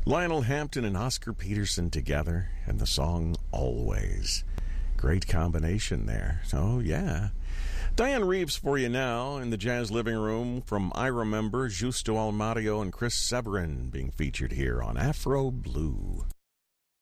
Lionel Hampton and Oscar Peterson together, and the song Always. Great combination there. Oh, yeah. Diane Reeves for you now in the Jazz Living Room from I Remember, Justo Almario and Chris Severin being featured here on Afro Blue.